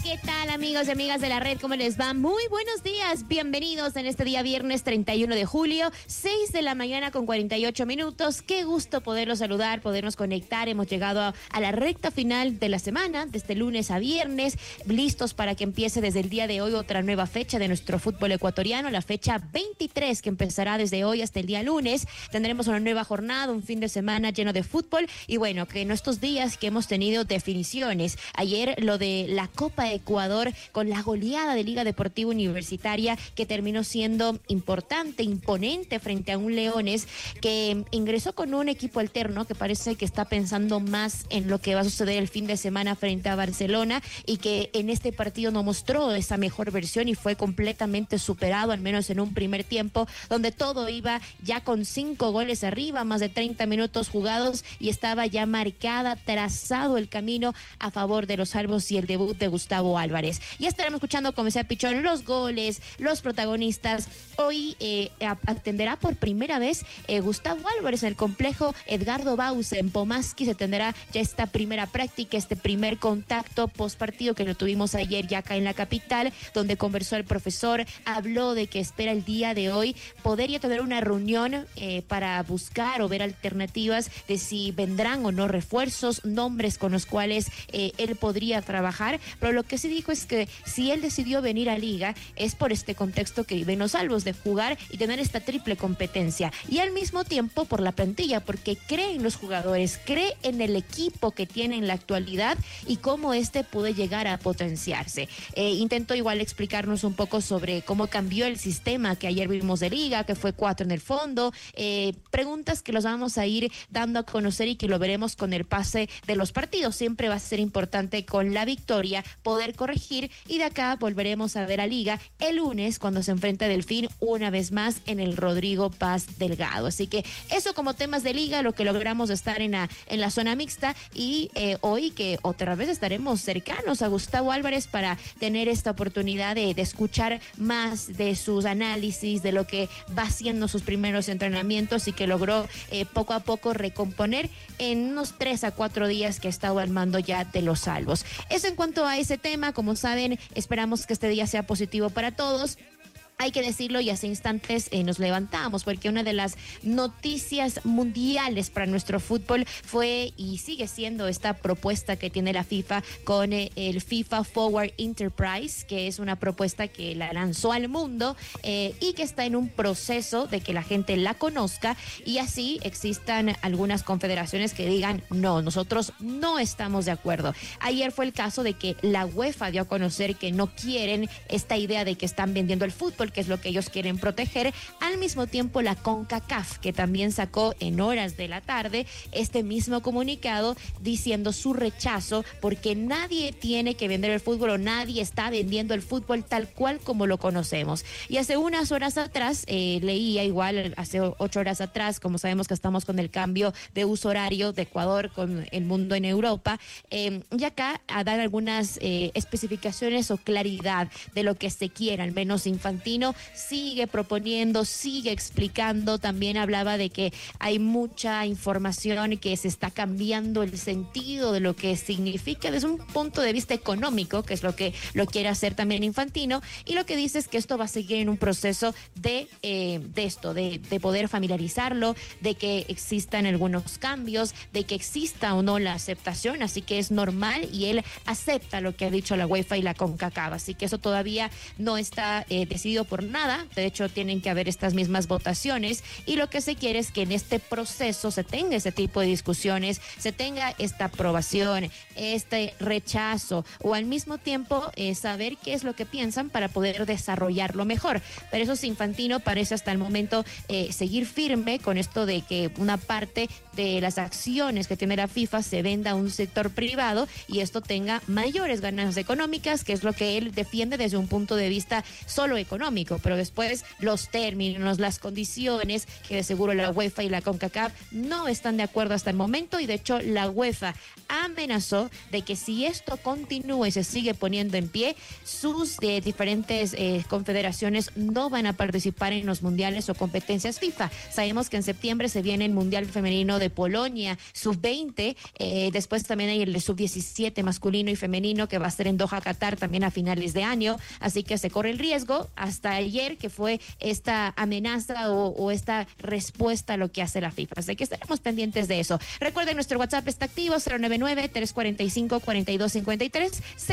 ¿qué tal, amigos y amigas de la red? ¿Cómo les va? Muy buenos días, bienvenidos en este día viernes 31 de julio, 6 de la mañana con 48 minutos. Qué gusto poderlos saludar, podernos conectar. Hemos llegado a la recta final de la semana, desde lunes a viernes, listos para que empiece desde el día de hoy otra nueva fecha de nuestro fútbol ecuatoriano, la fecha 23, que empezará desde hoy hasta el día lunes. Tendremos una nueva jornada, un fin de semana lleno de fútbol y bueno, que en estos días que hemos tenido definiciones. Ayer lo de la Copa Ecuador con la goleada de Liga Deportiva Universitaria, que terminó siendo importante, imponente frente a un Leones que ingresó con un equipo alterno que parece que está pensando más en lo que va a suceder el fin de semana frente a Barcelona, y que en este partido no mostró esa mejor versión y fue completamente superado, al menos en un primer tiempo, donde todo iba ya con 5 goles arriba, más de 30 minutos jugados, y estaba ya trazado el camino a favor de los salvos y el debut de Gustavo Álvarez. Ya estaremos escuchando, como decía Pichón, los goles, los protagonistas. Hoy atenderá por primera vez Gustavo Álvarez en el complejo Edgardo Bauza en Pomaski. Se tendrá ya esta primera práctica, este primer contacto post partido que lo tuvimos ayer ya acá en la capital, donde conversó el profesor, habló de que espera el día de hoy poder ya tener una reunión para buscar o ver alternativas de si vendrán o no refuerzos, nombres con los cuales él podría trabajar, pero lo que sí dijo es que si él decidió venir a Liga es por este contexto que viven los salvos, de jugar y tener esta triple competencia, y al mismo tiempo por la plantilla, porque cree en los jugadores, cree en el equipo que tiene en la actualidad y cómo este puede llegar a potenciarse. Intentó igual explicarnos un poco sobre cómo cambió el sistema que ayer vimos de Liga, que fue 4 en el fondo, preguntas que los vamos a ir dando a conocer y que lo veremos con el pase de los partidos. Siempre va a ser importante con la victoria poder corregir, y de acá volveremos a ver a Liga el lunes cuando se enfrenta a Delfín una vez más en el Rodrigo Paz Delgado. Así que eso como temas de Liga, lo que logramos estar en la zona mixta, y hoy que otra vez estaremos cercanos a Gustavo Álvarez para tener esta oportunidad de escuchar más de sus análisis, de lo que va haciendo sus primeros entrenamientos y que logró poco a poco recomponer en unos 3 a 4 días que ha estado al mando ya de los salvos. Eso en cuanto a ese tema. Como saben, esperamos que este día sea positivo para todos. Hay que decirlo, y hace instantes nos levantamos porque una de las noticias mundiales para nuestro fútbol fue y sigue siendo esta propuesta que tiene la FIFA con el FIFA Forward Enterprise, que es una propuesta que la lanzó al mundo y que está en un proceso de que la gente la conozca, y así existan algunas confederaciones que digan no, nosotros no estamos de acuerdo. Ayer fue el caso de que la UEFA dio a conocer que no quieren esta idea de que están vendiendo el fútbol, que es lo que ellos quieren proteger. Al mismo tiempo, la CONCACAF, que también sacó en horas de la tarde este mismo comunicado diciendo su rechazo, porque nadie tiene que vender el fútbol, o nadie está vendiendo el fútbol tal cual como lo conocemos. Y hace unas horas atrás, leía igual, hace 8 horas atrás, como sabemos que estamos con el cambio de uso horario de Ecuador con el mundo en Europa, y acá a dar algunas especificaciones o claridad de lo que se quiera, al menos Infantino sigue proponiendo, sigue explicando. También hablaba de que hay mucha información, que se está cambiando el sentido de lo que significa desde un punto de vista económico, que es lo que lo quiere hacer también Infantino, y lo que dice es que esto va a seguir en un proceso de poder familiarizarlo, de que existan algunos cambios, de que exista o no la aceptación, así que es normal, y él acepta lo que ha dicho la UEFA y la CONCACAF, así que eso todavía no está decidido por nada. De hecho, tienen que haber estas mismas votaciones, y lo que se quiere es que en este proceso se tenga ese tipo de discusiones, se tenga esta aprobación, este rechazo, o al mismo tiempo saber qué es lo que piensan para poder desarrollarlo mejor. Pero eso, Infantino parece hasta el momento seguir firme con esto de que una parte de las acciones que tiene la FIFA se venda a un sector privado, y esto tenga mayores ganancias económicas, que es lo que él defiende desde un punto de vista solo económico. económico, pero después los términos, las condiciones, que de seguro la UEFA y la CONCACAF no están de acuerdo hasta el momento, y de hecho la UEFA amenazó de que si esto continúa y se sigue poniendo en pie, sus diferentes confederaciones no van a participar en los mundiales o competencias FIFA. Sabemos que en septiembre se viene el Mundial Femenino de Polonia, sub-20, después también hay el de sub-17 masculino y femenino que va a ser en Doha, Qatar, también a finales de año, así que se corre el riesgo hasta ayer que fue esta amenaza o esta respuesta a lo que hace la FIFA, así que estaremos pendientes de eso. Recuerden, nuestro WhatsApp está activo, 099-345-4253,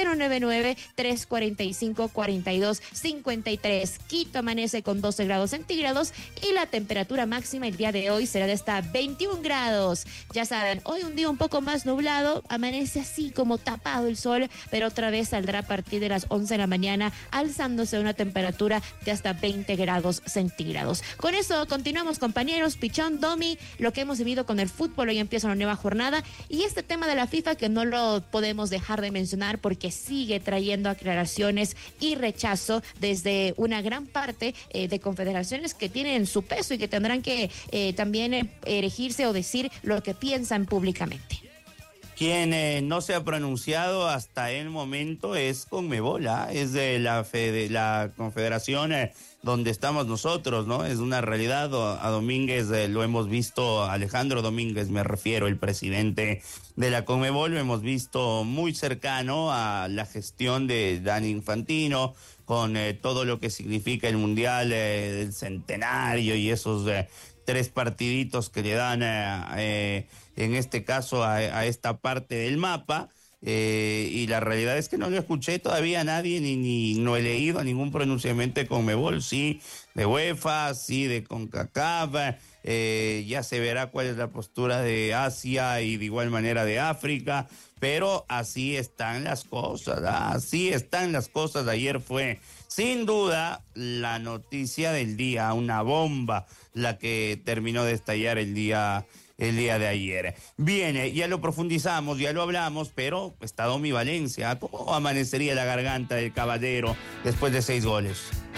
099-345-4253. Quito amanece con 12 grados centígrados y la temperatura máxima el día de hoy será de hasta 21 grados. Ya saben, hoy un día un poco más nublado, amanece así como tapado el sol, pero otra vez saldrá a partir de las 11 de la mañana, alzándose una temperatura de hasta 20 grados centígrados. Con eso continuamos, compañeros. Pichón, Domi, lo que hemos vivido con el fútbol, hoy empieza una nueva jornada y este tema de la FIFA que no lo podemos dejar de mencionar porque sigue trayendo aclaraciones y rechazo desde una gran parte de confederaciones que tienen su peso y que tendrán que también erigirse o decir lo que piensan públicamente. Quien no se ha pronunciado hasta el momento es Conmebol, es de la confederación donde estamos nosotros, ¿no? Es una realidad. A Domínguez lo hemos visto, Alejandro Domínguez me refiero, el presidente de la Conmebol, lo hemos visto muy cercano a la gestión de Dani Infantino, con todo lo que significa el Mundial del Centenario y esos 3 partiditos que le dan en este caso a esta parte del mapa, y la realidad es que no lo escuché todavía a nadie, ni no he leído ningún pronunciamiento de Conmebol, sí de UEFA, sí de CONCACAF, ya se verá cuál es la postura de Asia y de igual manera de África, pero así están las cosas, así están las cosas. Ayer fue sin duda la noticia del día, una bomba la que terminó de estallar el día de ayer. Bien, ya lo profundizamos, ya lo hablamos, pero está Domi Valencia. ¿Cómo amanecería la garganta del caballero después de 6 goles?